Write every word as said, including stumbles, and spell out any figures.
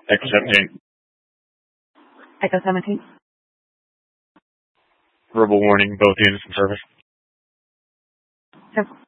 Echo seventeen. Echo seventeen. Verbal warning, both units in service. So